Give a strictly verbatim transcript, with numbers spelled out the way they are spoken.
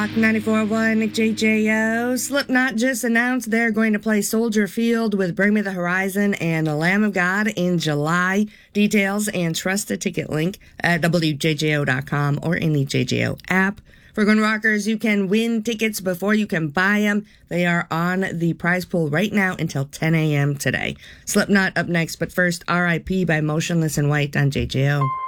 ninety-four point one J J O. Slipknot just announced they're going to play Soldier Field with Bring Me the Horizon and The Lamb of God in July. Details and trust a ticket link at W J J O dot com or any J J O app. For Gun Rockers, you can win tickets before you can buy them. They are on the prize pool right now until ten a.m. today. Slipknot up next, but first, R I P by Motionless in White on J J O.